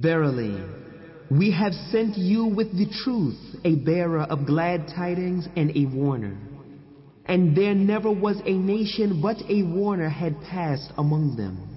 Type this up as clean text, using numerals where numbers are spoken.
Verily, we have sent you with the truth, a bearer of glad tidings and a warner. And there never was a nation but a warner had passed among them.